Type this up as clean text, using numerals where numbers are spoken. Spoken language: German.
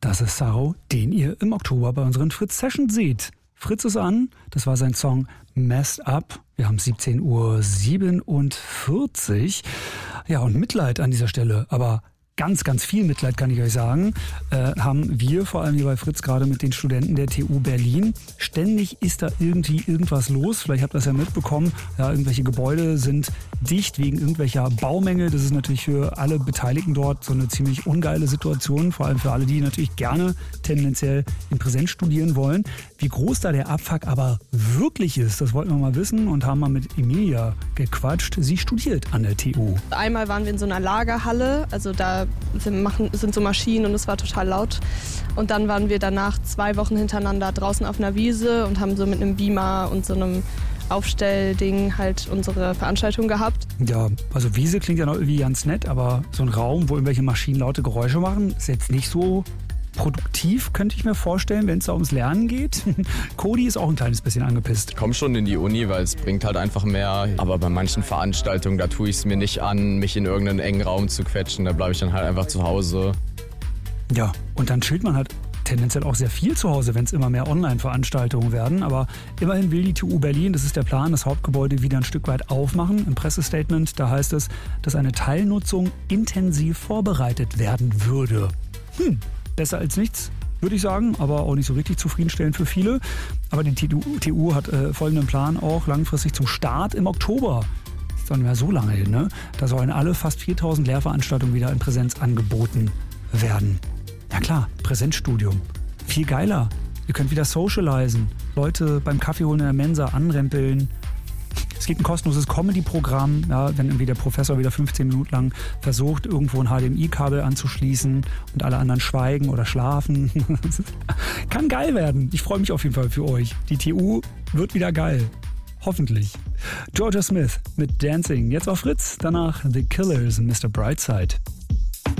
Das ist Saro, den ihr im Oktober bei unseren Fritz-Sessions seht. Fritz ist an, das war sein Song Messed Up. Wir haben 17:47 Uhr. Ja, und Mitleid an dieser Stelle, aber ganz, ganz viel Mitleid, kann ich euch sagen, haben wir vor allem hier bei Fritz gerade mit den Studenten der TU Berlin. Ständig ist da irgendwie irgendwas los. Vielleicht habt ihr das ja mitbekommen. Ja, irgendwelche Gebäude sind dicht wegen irgendwelcher Baumängel. Das ist natürlich für alle Beteiligten dort so eine ziemlich ungeile Situation. Vor allem für alle, die natürlich gerne tendenziell in Präsenz studieren wollen. Wie groß da der Abfuck aber wirklich ist, das wollten wir mal wissen und haben mal mit Emilia gequatscht. Sie studiert an der TU. Einmal waren wir in so einer Lagerhalle, also da sind so Maschinen und es war total laut. Und dann waren wir danach 2 Wochen hintereinander draußen auf einer Wiese und haben so mit einem Beamer und so einem Aufstellding halt unsere Veranstaltung gehabt. Ja, also Wiese klingt ja noch irgendwie ganz nett, aber so ein Raum, wo irgendwelche Maschinen laute Geräusche machen, ist jetzt nicht so produktiv, könnte ich mir vorstellen, wenn es da ums Lernen geht. Cody ist auch ein kleines bisschen angepisst. Ich komme schon in die Uni, weil es bringt halt einfach mehr. Aber bei manchen Veranstaltungen, da tue ich es mir nicht an, mich in irgendeinen engen Raum zu quetschen. Da bleibe ich dann halt einfach zu Hause. Ja, und dann chillt man halt tendenziell auch sehr viel zu Hause, wenn es immer mehr Online-Veranstaltungen werden. Aber immerhin will die TU Berlin, das ist der Plan, das Hauptgebäude wieder ein Stück weit aufmachen. Im Pressestatement, da heißt es, dass eine Teilnutzung intensiv vorbereitet werden würde. Besser als nichts, würde ich sagen, aber auch nicht so richtig zufriedenstellend für viele. Aber die TU hat folgenden Plan auch langfristig zum Start im Oktober. Das ist doch nicht mehr so lange hin, ne? Da sollen alle fast 4000 Lehrveranstaltungen wieder in Präsenz angeboten werden. Ja klar, Präsenzstudium. Viel geiler. Ihr könnt wieder socialisen, Leute beim Kaffee holen in der Mensa anrempeln. Es gibt ein kostenloses Comedy-Programm, ja, wenn irgendwie der Professor wieder 15 Minuten lang versucht, irgendwo ein HDMI-Kabel anzuschließen und alle anderen schweigen oder schlafen. Kann geil werden. Ich freue mich auf jeden Fall für euch. Die TU wird wieder geil. Hoffentlich. Georgia Smith mit Dancing. Jetzt auf Fritz, danach The Killers und Mr. Brightside.